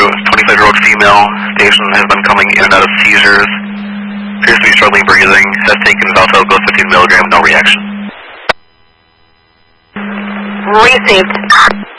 25-year-old female. Station has been coming in and out of seizures. Appears to be struggling breathing. Has taken Valsalva 15 milligram, no reaction. Received.